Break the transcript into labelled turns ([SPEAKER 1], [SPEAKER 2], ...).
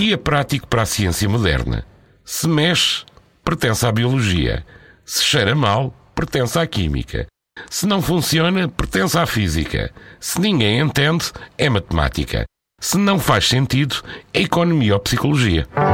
[SPEAKER 1] guia prático para a ciência moderna. Se mexe, pertence à biologia. Se cheira mal, pertence à química. Se não funciona, pertence à física. Se ninguém entende, é matemática. Se não faz sentido, é economia ou psicologia.